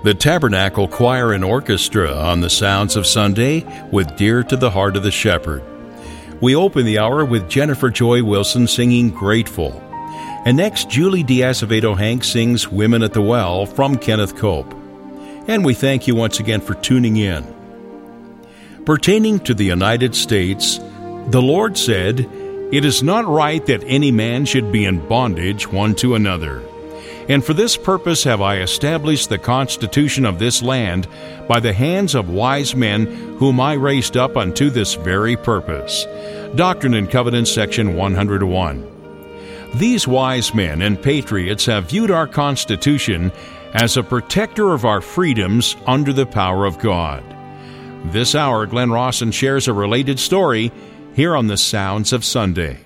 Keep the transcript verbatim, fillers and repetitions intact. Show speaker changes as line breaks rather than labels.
The Tabernacle Choir and Orchestra on the Sounds of Sunday with Dear to the Heart of the Shepherd. We open the hour with Jennifer Joy Wilson singing Grateful. And next, Julie Diazevedo Hanks sings Women at the Well from Kenneth Cope. And we thank you once again for tuning in. Pertaining to the United States, the Lord said, "It is not right that any man should be in bondage one to another. And for this purpose have I established the constitution of this land by the hands of wise men whom I raised up unto this very purpose." Doctrine and Covenants, section one hundred one. These wise men and patriots have viewed our Constitution as a protector of our freedoms under the power of God. This hour, Glenn Rawson shares a related story here on the Sounds of Sunday.